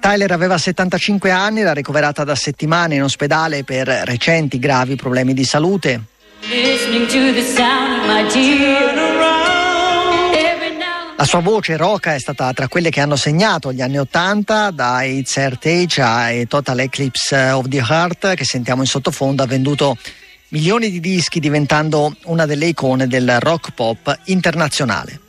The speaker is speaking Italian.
Tyler aveva 75 anni, era ricoverata da settimane in ospedale per recenti gravi problemi di salute. La sua voce roca è stata tra quelle che hanno segnato gli anni '80, da It's Heritage a Total Eclipse of the Heart, che sentiamo in sottofondo, ha venduto milioni di dischi, diventando una delle icone del rock pop internazionale.